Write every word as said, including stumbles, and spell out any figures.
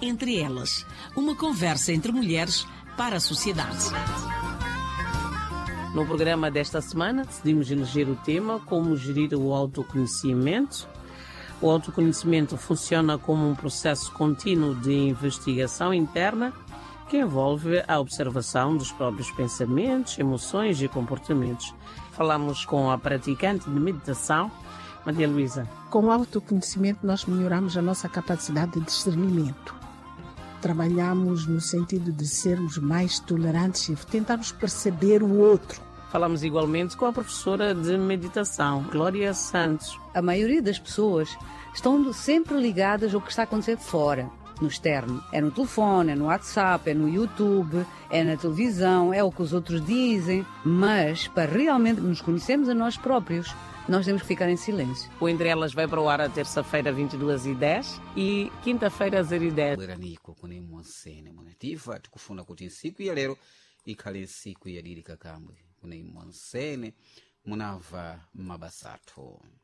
Entre Elas, uma conversa entre mulheres para a sociedade. No programa desta semana, decidimos eleger o tema Como gerir o autoconhecimento. O autoconhecimento funciona como um processo contínuo de investigação interna que envolve a observação dos próprios pensamentos, emoções e comportamentos. Falamos com a praticante de meditação, Maria Luísa. Com o autoconhecimento, nós melhoramos a nossa capacidade de discernimento. Trabalhamos no sentido de sermos mais tolerantes e tentarmos perceber o outro. Falamos igualmente com a professora de meditação, Glória Santos. A maioria das pessoas estão sempre ligadas ao que está acontecendo fora, no externo. É no telefone, é no WhatsApp, é no YouTube, é na televisão, é o que os outros dizem. Mas, para realmente nos conhecermos a nós próprios, nós temos que ficar em silêncio. O Entre Elas vai para o ar a terça-feira, vinte e duas e dez e quinta-feira, zero e dez. Bweraniko kune mwansene mwanatifa tikufuna kuti nsiku ya lero ikhale nsiku ya lili kakambwe kune mwansene munava mabasa athu.